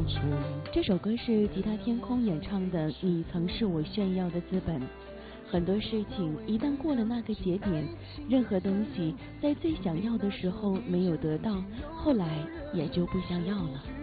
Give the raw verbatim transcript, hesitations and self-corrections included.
这首歌是吉他天空演唱的《你曾是我炫耀的资本》。很多事情一旦过了那个节点，任何东西在最想要的时候没有得到，后来也就不想要了。